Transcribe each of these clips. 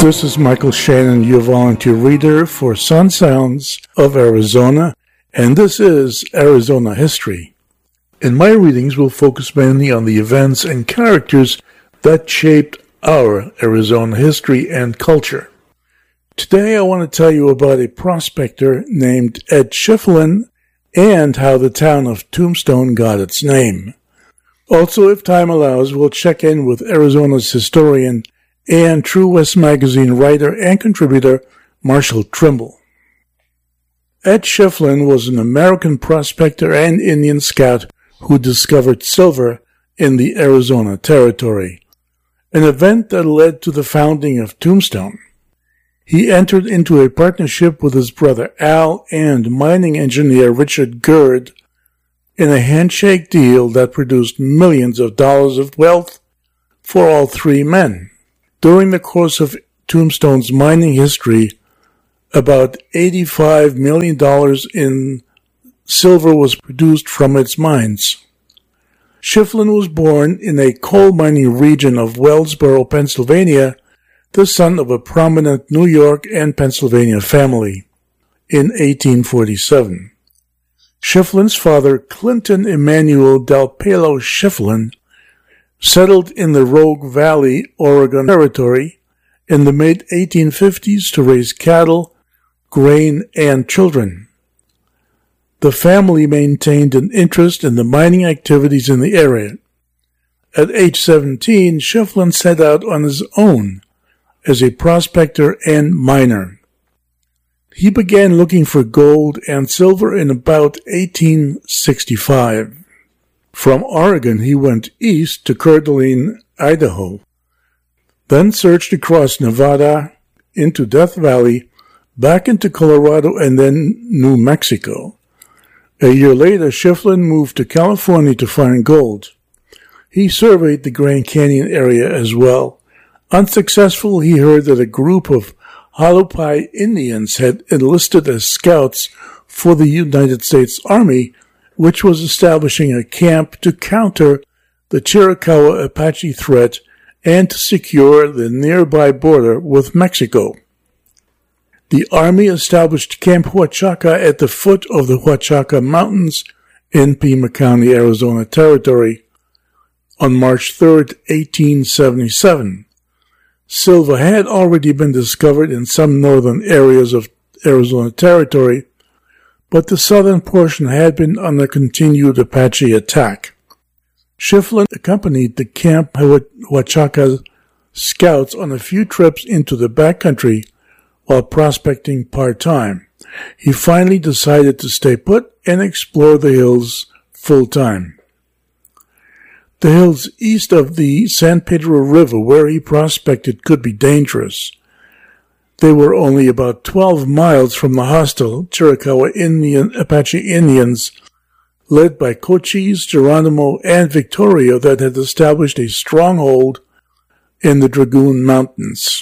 This is Michael Shannon, your volunteer reader for Sun Sounds of Arizona, and this is Arizona History. In my readings, we'll focus mainly on the events and characters that shaped our Arizona history and culture. Today, I want to tell you about a prospector named Ed Schieffelin and how the town of Tombstone got its name. Also, if time allows, we'll check in with Arizona's historian and True West Magazine writer and contributor Marshall Trimble. Ed Schieffelin was an American prospector and Indian scout who discovered silver in the Arizona Territory, an event that led to the founding of Tombstone. He entered into a partnership with his brother Al and mining engineer Richard Gerd in a handshake deal that produced millions of dollars of wealth for all three men. During the course of Tombstone's mining history, about $85 million in silver was produced from its mines. Schieffelin was born in a coal mining region of Wellsboro, Pennsylvania, the son of a prominent New York and Pennsylvania family, in 1847. Schieffelin's father, Clinton Emanuel Del Palo Schieffelin, settled in the Rogue Valley, Oregon Territory in the mid-1850s to raise cattle, grain, and children. The family maintained an interest in the mining activities in the area. At age 17, Schieffelin set out on his own as a prospector and miner. He began looking for gold and silver in about 1865. From Oregon, he went east to Coeur d'Alene, Idaho, then searched across Nevada into Death Valley, back into Colorado, and then New Mexico. A year later, Schieffelin moved to California to find gold. He surveyed the Grand Canyon area as well. Unsuccessful, he heard that a group of Hualapai Indians had enlisted as scouts for the United States Army, which was establishing a camp to counter the Chiricahua Apache threat and to secure the nearby border with Mexico. The Army established Camp Huachaca at the foot of the Huachaca Mountains in Pima County, Arizona Territory, on March 3, 1877. Silver had already been discovered in some northern areas of Arizona Territory, but the southern portion had been under continued Apache attack. Schieffelin accompanied the Camp Huachaca scouts on a few trips into the backcountry while prospecting part-time. He finally decided to stay put and explore the hills full-time. The hills east of the San Pedro River where he prospected could be dangerous. They were only about 12 miles from the hostile Chiricahua Apache Indians led by Cochise, Geronimo, and Victoria that had established a stronghold in the Dragoon Mountains.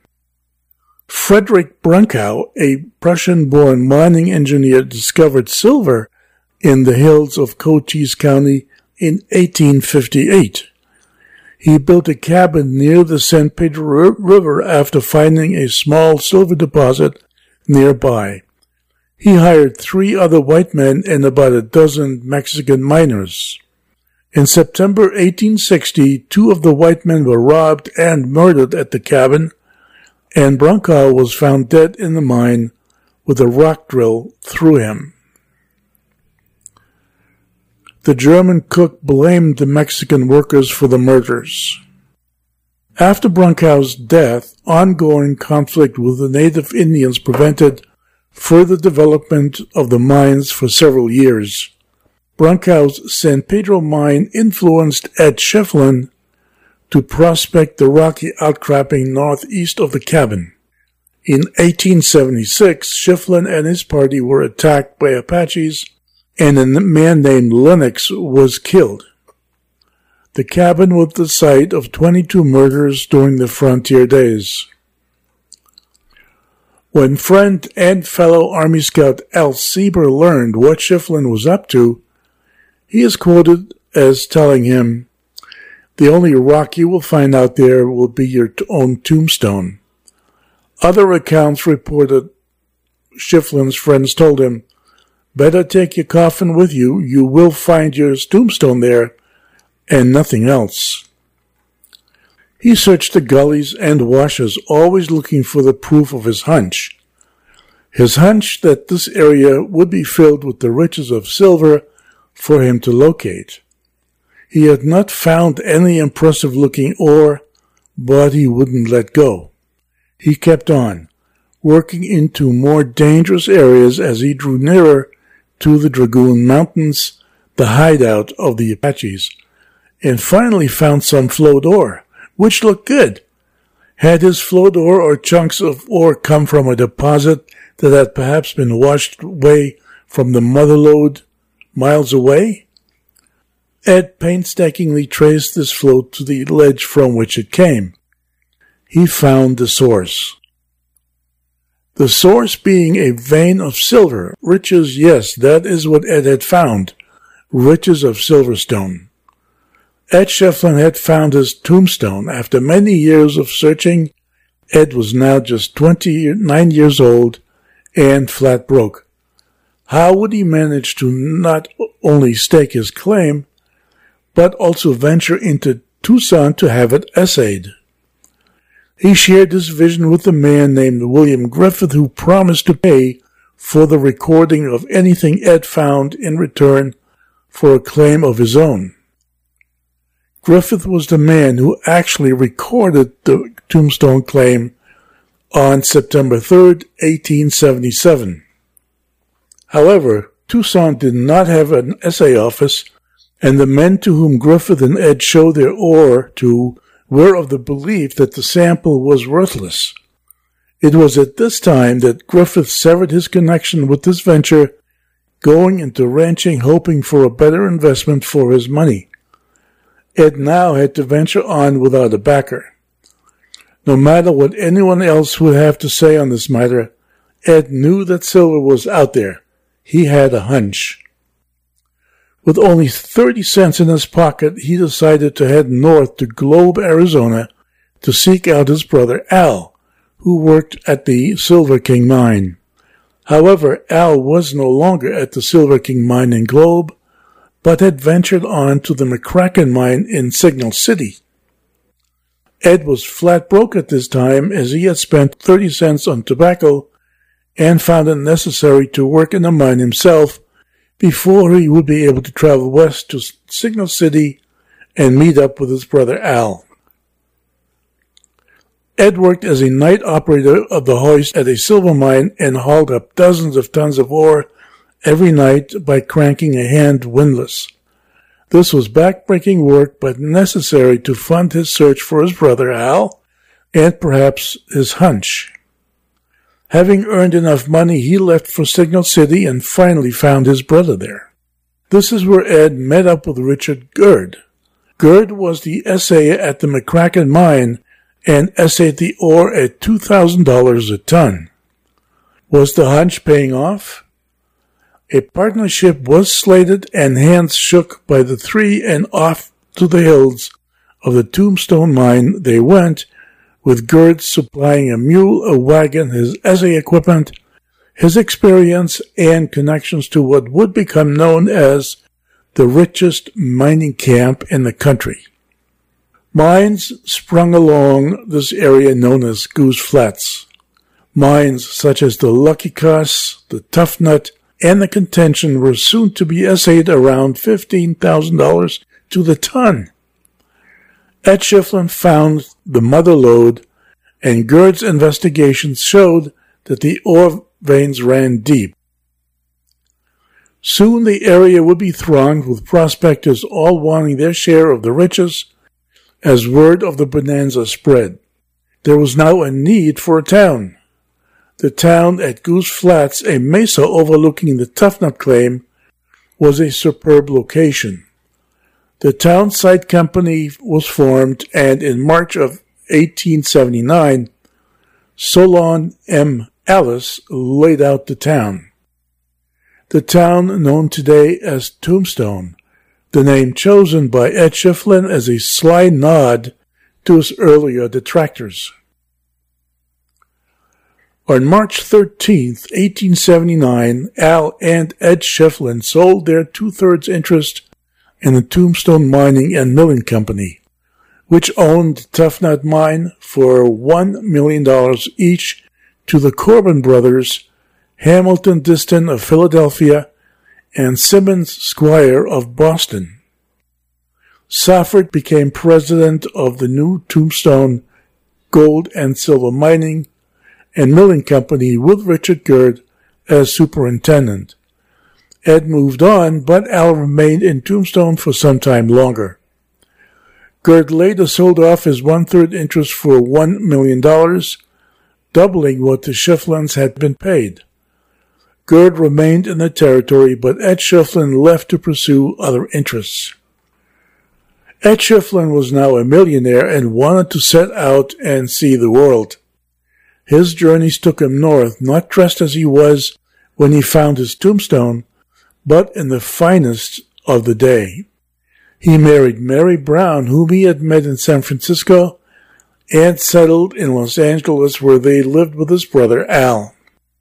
Frederick Brunkow, a Prussian-born mining engineer, discovered silver in the hills of Cochise County in 1858. He built a cabin near the San Pedro River after finding a small silver deposit nearby. He hired 3 other white men and about a dozen Mexican miners. In September 1860, 2 of the white men were robbed and murdered at the cabin, and Brunkow was found dead in the mine with a rock drill through him. The German cook blamed the Mexican workers for the murders. After Brunkow's death, ongoing conflict with the native Indians prevented further development of the mines for several years. Brunkow's San Pedro mine influenced Ed Schieffelin to prospect the rocky outcropping northeast of the cabin. In 1876, Schieffelin and his party were attacked by Apaches, and a man named Lennox was killed. The cabin was the site of 22 murders during the frontier days. When friend and fellow Army Scout Al Sieber learned what Schieffelin was up to, he is quoted as telling him, "The only rock you will find out there will be your own tombstone. Other accounts reported Schieffelin's friends told him, "Better take your coffin with you. You will find your tombstone there, and nothing else." He searched the gullies and washes, always looking for the proof of his hunch. His hunch that this area would be filled with the riches of silver for him to locate. He had not found any impressive-looking ore, but he wouldn't let go. He kept on, working into more dangerous areas as he drew nearer to the Dragoon Mountains, the hideout of the Apaches, and finally found some flowed ore, which looked good. Had his flowed ore or chunks of ore come from a deposit that had perhaps been washed away from the mother lode miles away? Ed painstakingly traced this flow to the ledge from which it came. He found the source. The source being a vein of silver. Riches, yes, that is what Ed had found. Riches of Silverstone. Ed Schieffelin had found his tombstone. After many years of searching, Ed was now just 29 years old and flat broke. How would he manage to not only stake his claim, but also venture into Tucson to have it essayed? He shared this vision with a man named William Griffith, who promised to pay for the recording of anything Ed found in return for a claim of his own. Griffith was the man who actually recorded the tombstone claim on September 3rd, 1877. However, Tucson did not have an assay office, and the men to whom Griffith and Ed showed their ore to were of the belief that the sample was worthless. It was at this time that Griffith severed his connection with this venture, going into ranching hoping for a better investment for his money. Ed now had to venture on without a backer. No matter what anyone else would have to say on this matter, Ed knew that silver was out there. He had a hunch. With only 30 cents in his pocket, he decided to head north to Globe, Arizona, to seek out his brother Al, who worked at the Silver King mine. However, Al was no longer at the Silver King mine in Globe, but had ventured on to the McCracken mine in Signal City. Ed was flat broke at this time, as he had spent 30 cents on tobacco and found it necessary to work in the mine himself before he would be able to travel west to Signal City and meet up with his brother Al. Ed worked as a night operator of the hoist at a silver mine and hauled up dozens of tons of ore every night by cranking a hand windlass. This was backbreaking work, but necessary to fund his search for his brother Al and perhaps his hunch. Having earned enough money, he left for Signal City and finally found his brother there. This is where Ed met up with Richard Gerd. Gerd was the assayer at the McCracken mine and assayed the ore at $2,000 a ton. Was the hunch paying off? A partnership was slated, and hands shook by the three, and off to the hills of the Tombstone mine they went, with Gerd supplying a mule, a wagon, his assay equipment, his experience, and connections to what would become known as the richest mining camp in the country. Mines sprung along this area known as Goose Flats. Mines such as the Lucky Cuss, the Tough Nut, and the Contention were soon to be assayed around $15,000 to the ton. Ed Schieffelin found the mother lode, and Gerd's investigations showed that the ore veins ran deep. Soon the area would be thronged with prospectors, all wanting their share of the riches, as word of the bonanza spread. There was now a need for a town. The town at Goose Flats, a mesa overlooking the Tough Nut claim, was a superb location. The town site company was formed, and in March of 1879, Solon M. Alice laid out the town. The town known today as Tombstone, the name chosen by Ed Schieffelin as a sly nod to his earlier detractors. On March 13, 1879, Al and Ed Schieffelin sold their two-thirds interest in the Tombstone Mining and Milling Company, which owned Tough Nut Mine, for $1 million each to the Corbin brothers, Hamilton Diston of Philadelphia, and Simmons Squire of Boston. Safford became president of the new Tombstone Gold and Silver Mining and Milling Company with Richard Gerd as superintendent. Ed moved on, but Al remained in Tombstone for some time longer. Gerd later sold off his one-third interest for $1 million, doubling what the Schieffelins had been paid. Gerd remained in the territory, but Ed Schieffelin left to pursue other interests. Ed Schieffelin was now a millionaire and wanted to set out and see the world. His journeys took him north, not dressed as he was when he found his tombstone, but in the finest of the day. He married Mary Brown, whom he had met in San Francisco, and settled in Los Angeles, where they lived with his brother Al.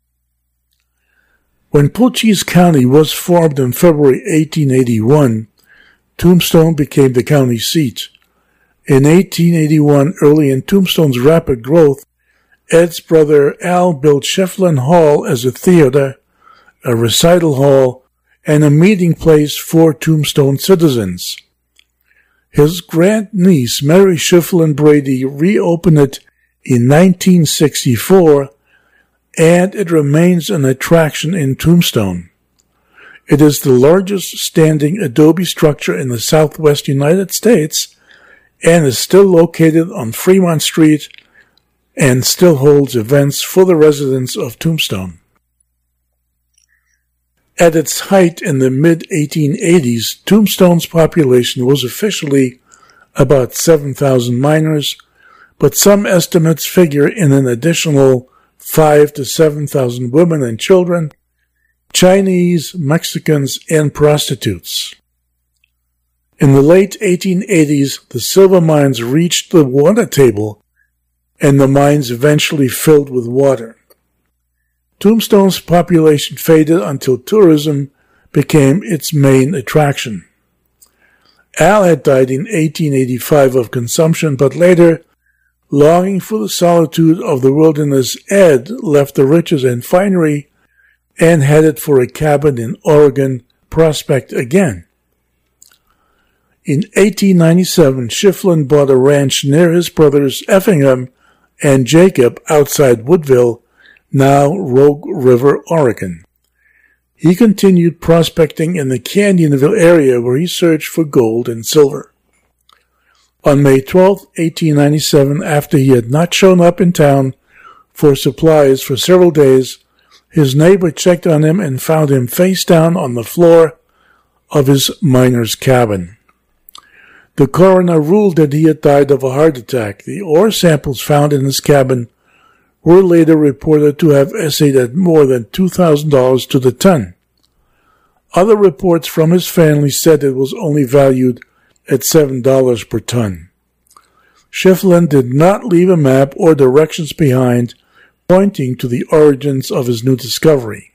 When Cochise County was formed in February 1881, Tombstone became the county seat. In 1881, early in Tombstone's rapid growth, Ed's brother Al built Schieffelin Hall as a theater, a recital hall, and a meeting place for Tombstone citizens. His grandniece, Mary Schieffelin Brady, reopened it in 1964, and it remains an attraction in Tombstone. It is the largest standing adobe structure in the southwest United States and is still located on Fremont Street and still holds events for the residents of Tombstone. At its height in the mid-1880s, Tombstone's population was officially about 7,000 miners, but some estimates figure in an additional 5,000 to 7,000 women and children, Chinese, Mexicans, and prostitutes. In the late 1880s, the silver mines reached the water table, and the mines eventually filled with water. Tombstone's population faded until tourism became its main attraction. Al had died in 1885 of consumption, but later, longing for the solitude of the wilderness, Ed left the riches and finery and headed for a cabin in Oregon, Prospect again. In 1897, Schieffelin bought a ranch near his brothers Effingham and Jacob outside Woodville, now Rogue River, Oregon. He continued prospecting in the Canyonville area where he searched for gold and silver. On May 12, 1897, after he had not shown up in town for supplies for several days, his neighbor checked on him and found him face down on the floor of his miner's cabin. The coroner ruled that he had died of a heart attack. The ore samples found in his cabin were later reported to have assayed at more than $2,000 to the ton. Other reports from his family said it was only valued at $7 per ton. Schieffelin did not leave a map or directions behind, pointing to the origins of his new discovery.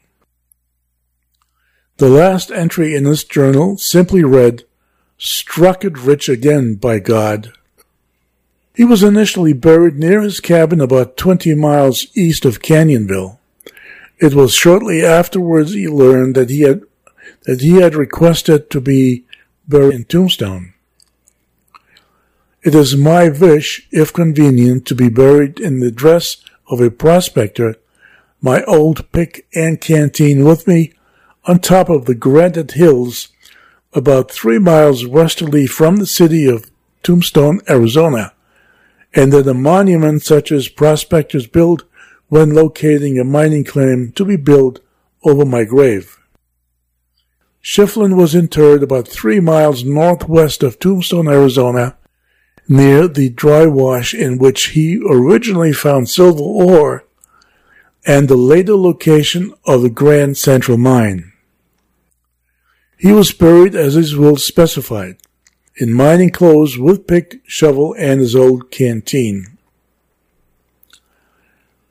The last entry in his journal simply read, "Struck it rich again, by God." He was initially buried near his cabin about 20 miles east of Canyonville. It was shortly afterwards he learned that he had requested to be buried in Tombstone. "It is my wish, if convenient, to be buried in the dress of a prospector, my old pick and canteen with me, on top of the granite hills, about 3 miles westerly from the city of Tombstone, Arizona, and that a monument such as prospectors build when locating a mining claim to be built over my grave." Schieffelin was interred about 3 miles northwest of Tombstone, Arizona, near the dry wash in which he originally found silver ore and the later location of the Grand Central Mine. He was buried as his will specified, in mining clothes with pick, shovel, and his old canteen.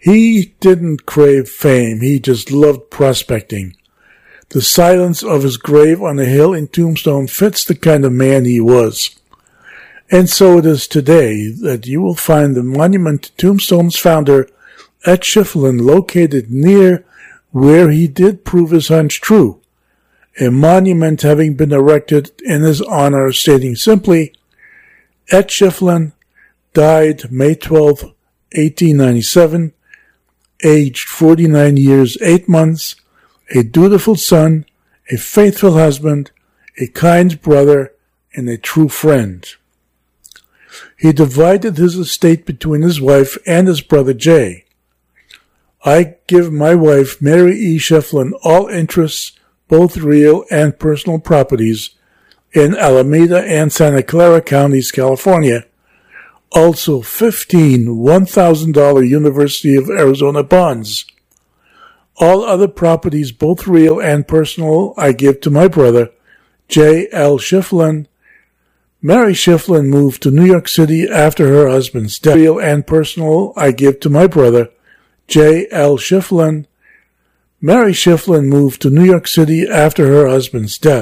He didn't crave fame, he just loved prospecting. The silence of his grave on a hill in Tombstone fits the kind of man he was. And so it is today that you will find the monument to Tombstone's founder, Ed Schieffelin, located near where he did prove his hunch true. A monument having been erected in his honor stating simply, Ed Schieffelin died May 12, 1897, aged 49 years, 8 months, a dutiful son, a faithful husband, a kind brother, and a true friend. He divided his estate between his wife and his brother Jay. I give my wife, Mary E. Schieffelin, all interests, both real and personal properties, in Alameda and Santa Clara counties, California. Also 15 $1,000 University of Arizona bonds. All other properties, both real and personal, I give to my brother, J. L. Schieffelin. Mary Schieffelin moved to New York City after her husband's death. Real and personal, I give to my brother, J. L. Schieffelin. Mary Schieffelin moved to New York City after her husband's death.